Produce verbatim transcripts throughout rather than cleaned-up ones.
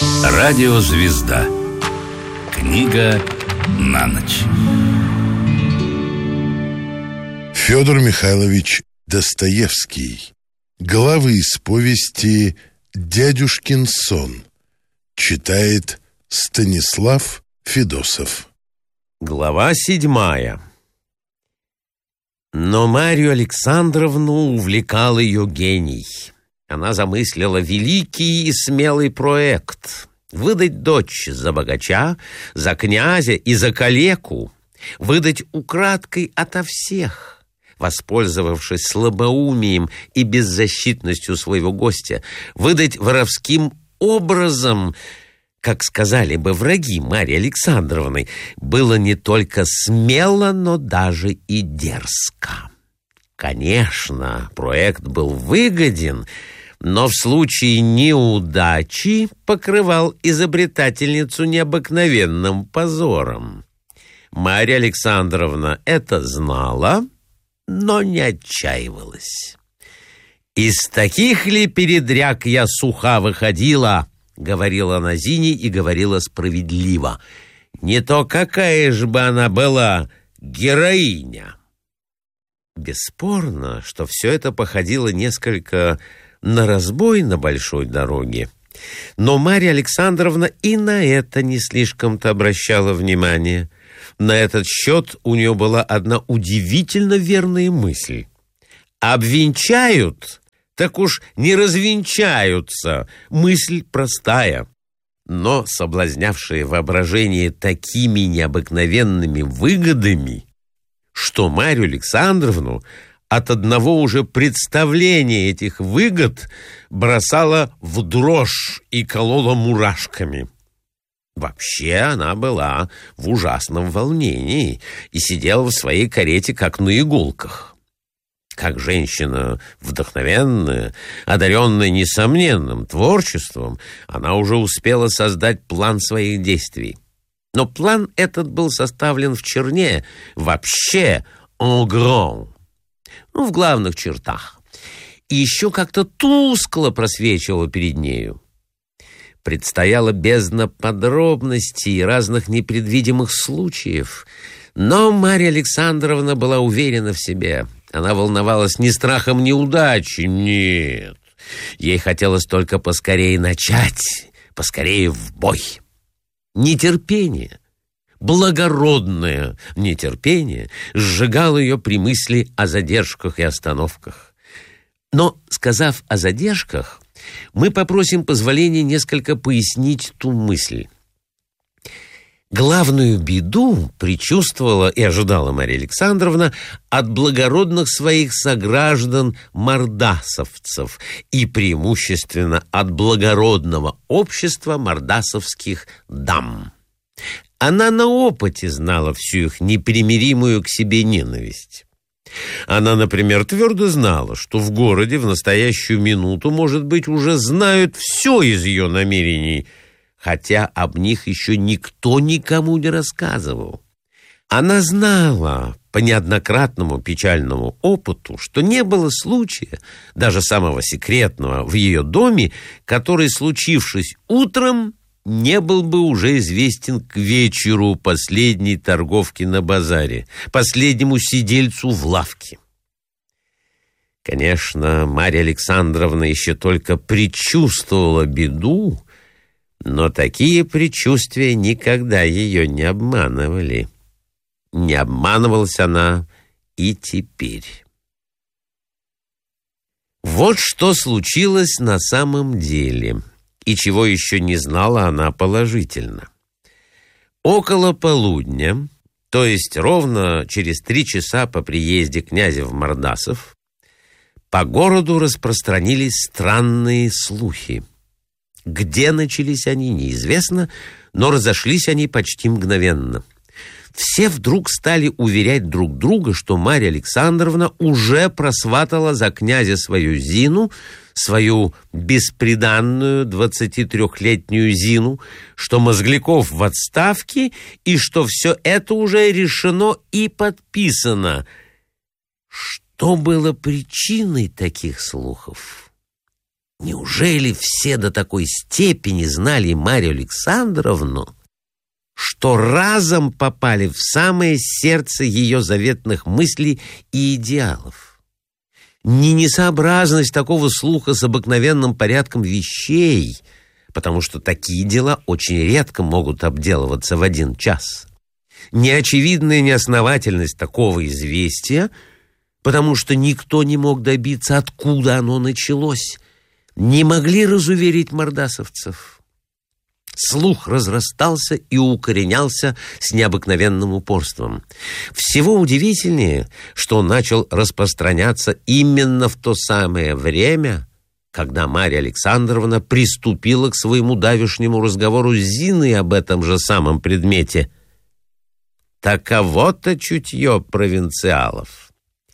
Радиозвезда. Книга на ночь. Федор Михайлович Достоевский. Главы из повести «Дядюшкин сон». Читает Станислав Федосов. Глава седьмая. Но Марью Александровну увлекал ее гений. Она замыслила великий и смелый проект — выдать дочь за богача, за князя и за калеку, выдать украдкой ото всех, воспользовавшись слабоумием и беззащитностью своего гостя, выдать воровским образом. Как сказали бы враги Марьи Александровны, было не только смело, но даже и дерзко. Конечно, проект был выгоден, но в случае неудачи покрывал изобретательницу необыкновенным позором. Марья Александровна это знала, но не отчаивалась. «Из таких ли передряг я суха выходила?» — говорила она Зине и говорила справедливо. «Не то какая же бы она была героиня!» Бесспорно, что все это походило несколько на разбой на большой дороге. Но Марья Александровна и на это не слишком-то обращала внимание. На этот счет у нее была одна удивительно верная мысль. «Обвенчают, так уж не развенчаются». Мысль простая, но соблазнявшая воображение такими необыкновенными выгодами, что Марью Александровну от одного уже представления этих выгод бросала в дрожь и колола мурашками. Вообще она была в ужасном волнении и сидела в своей карете как на иголках. Как женщина вдохновенная, одаренная несомненным творчеством, она уже успела создать план своих действий. Но план этот был составлен в черне, вообще en grand, ну, в главных чертах, и еще как-то тускло просвечивало перед нею. Предстояла бездна подробностей и разных непредвидимых случаев, но Марья Александровна была уверена в себе. Она волновалась не страхом неудачи, нет. Ей хотелось только поскорее начать, поскорее в бой. Нетерпение, благородное нетерпение сжигало ее при мысли о задержках и остановках. Но, сказав о задержках, мы попросим позволения несколько пояснить ту мысль. Главную беду предчувствовала и ожидала Марья Александровна от благородных своих сограждан мордасовцев и преимущественно от благородного общества мордасовских дам. Она на опыте знала всю их непримиримую к себе ненависть. Она, например, твердо знала, что в городе в настоящую минуту, может быть, уже знают все из ее намерений, хотя об них еще никто никому не рассказывал. Она знала по неоднократному печальному опыту, что не было случая, даже самого секретного, в ее доме, который, случившись утром, не был бы уже известен к вечеру последней торговки на базаре, последнему сидельцу в лавке. Конечно, Марья Александровна еще только предчувствовала беду, но такие предчувствия никогда ее не обманывали. Не обманывалась она и теперь. Вот что случилось на самом деле, и чего еще не знала она положительно. Около полудня, то есть ровно через три часа по приезде князя в Мордасов, по городу распространились странные слухи. Где начались они, неизвестно, но разошлись они почти мгновенно. Все вдруг стали уверять друг друга, что Марья Александровна уже просватала за князя свою Зину, свою бесприданную двадцатитрёхлетнюю Зину, что Мозгляков в отставке и что все это уже решено и подписано. Что было причиной таких слухов? Неужели все до такой степени знали Марью Александровну, что разом попали в самое сердце ее заветных мыслей и идеалов? Не несообразность такого слуха с обыкновенным порядком вещей, потому что такие дела очень редко могут обделываться в один час. Неочевидная неосновательность такого известия, потому что никто не мог добиться, откуда оно началось, не могли разуверить мордасовцев. Слух разрастался и укоренялся с необыкновенным упорством. Всего удивительнее, что он начал распространяться именно в то самое время, когда Марья Александровна приступила к своему давешнему разговору с Зиной об этом же самом предмете. Таково-то чутье провинциалов.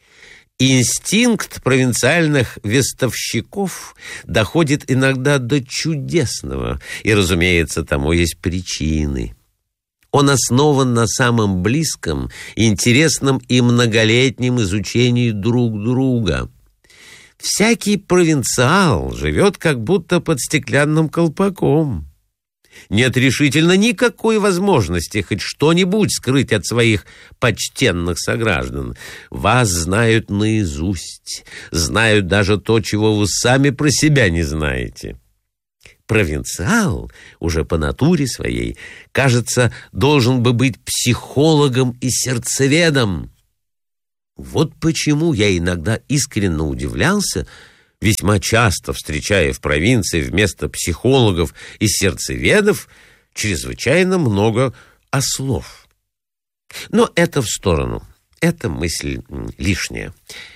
Инстинкт провинциальных вестовщиков доходит иногда до чудесного, и, разумеется, тому есть причины. Он основан на самом близком, интересном и многолетнем изучении друг друга. Всякий провинциал живет как будто под стеклянным колпаком. Нет решительно никакой возможности хоть что-нибудь скрыть от своих почтенных сограждан. Вас знают наизусть, знают даже то, чего вы сами про себя не знаете. Провинциал уже по натуре своей, кажется, должен бы быть психологом и сердцеведом. Вот почему я иногда искренне удивлялся, весьма часто встречая в провинции вместо психологов и сердцеведов чрезвычайно много ослов. Но это в сторону. Эта мысль лишняя.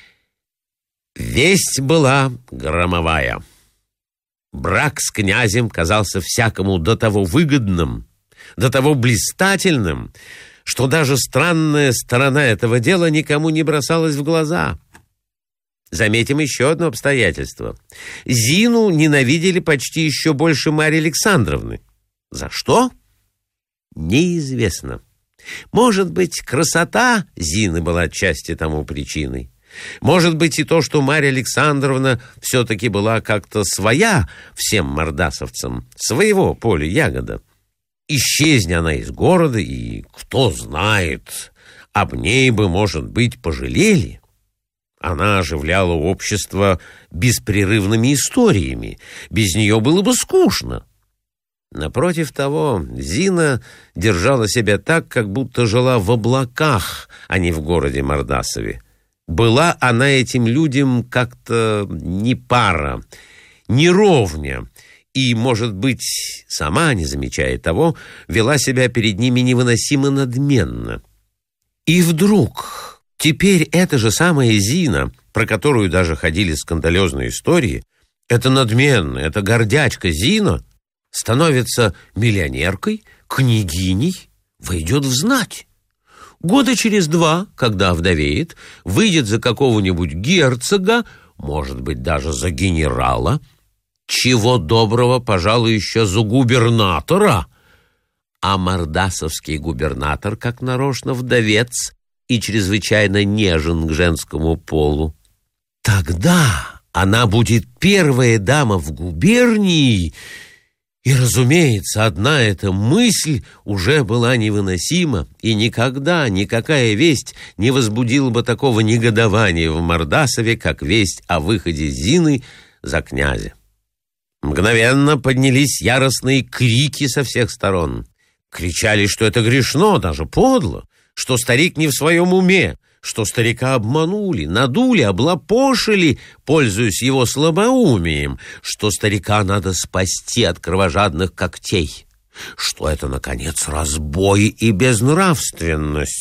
Весть была громовая. Брак с князем казался всякому до того выгодным, до того блистательным, что даже странная сторона этого дела никому не бросалась в глаза. Заметим еще одно обстоятельство. Зину ненавидели почти еще больше Марьи Александровны. За что? Неизвестно. Может быть, красота Зины была отчасти тому причиной. Может быть, и то, что Марья Александровна все-таки была как-то своя всем мордасовцам, своего поля ягода. Исчезни она из города, и кто знает, об ней бы, может быть, пожалели. Она оживляла общество беспрерывными историями. Без нее было бы скучно. Напротив того, Зина держала себя так, как будто жила в облаках, а не в городе Мордасове. Была она этим людям как-то не пара, не ровня, и, может быть, сама, не замечая того, вела себя перед ними невыносимо надменно. И вдруг... Теперь эта же самая Зина, про которую даже ходили скандалезные истории, эта надменная, эта гордячка Зина становится миллионеркой, княгиней, войдет в знать. Года через два, когда овдовеет, выйдет за какого-нибудь герцога, может быть, даже за генерала, чего доброго, пожалуй, еще за губернатора. А мордасовский губернатор, как нарочно, вдовец и чрезвычайно нежен к женскому полу. Тогда она будет первая дама в губернии, и, разумеется, одна эта мысль уже была невыносима, и никогда никакая весть не возбудила бы такого негодования в Мордасове, как весть о выходе Зины за князя. Мгновенно поднялись яростные крики со всех сторон. Кричали, что это грешно, даже подло, что старик не в своем уме, что старика обманули, надули, облапошили, пользуясь его слабоумием, что старика надо спасти от кровожадных когтей, что это, наконец, разбой и безнравственность.